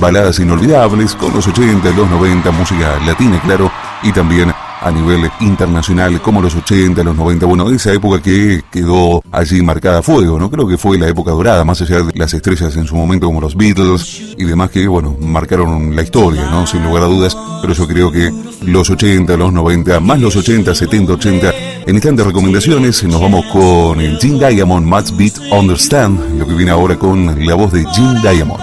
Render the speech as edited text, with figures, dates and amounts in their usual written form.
baladas inolvidables con los 80, los 90, música latina, claro, y también a nivel internacional, como los 80, los 90, bueno, esa época que quedó allí marcada a fuego, ¿no? Creo que fue la época dorada, más allá de las estrellas en su momento como los Beatles y demás que, bueno, marcaron la historia, ¿no? Sin lugar a dudas, pero yo creo que los 80, los 90, más los 80, 70, 80, en instantes recomendaciones, nos vamos con Jim Diamond, Must Beat Understand, lo que viene ahora con la voz de Jim Diamond.